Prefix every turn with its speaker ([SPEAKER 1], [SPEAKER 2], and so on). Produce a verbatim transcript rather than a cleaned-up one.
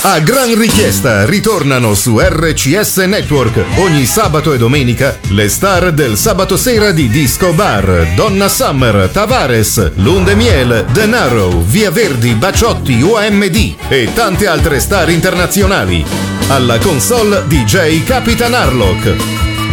[SPEAKER 1] A gran richiesta ritornano su R C S Network ogni sabato e domenica le star del sabato sera di Disco Bar: Donna Summer, Tavares, Lundemiel, Denaro, Via Verdi, Baciotti, O M D e tante altre star internazionali. Alla console D J Capitan Harlock.